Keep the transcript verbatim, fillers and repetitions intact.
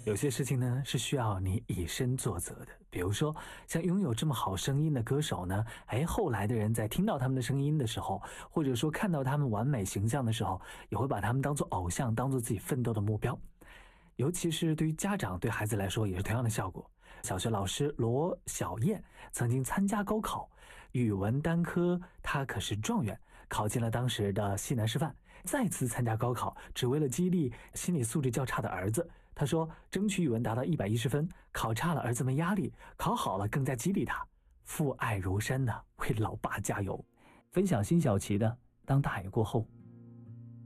有些事情呢是需要你以身作则的，比如说像拥有这么好声音的歌手呢，哎，后来的人在听到他们的声音的时候，或者说看到他们完美形象的时候，也会把他们当作偶像，当作自己奋斗的目标。尤其是对于家长对孩子来说也是同样的效果。小学老师罗小燕曾经参加高考，语文单科她可是状元，考进了当时的西南师范。再次参加高考，只为了激励心理素质较差的儿子。他说争取语文达到一百一十分，考差了儿子没压力，考好了更加激励他。父爱如山呢、啊，为老爸加油。分享辛晓琪的当大雨过后。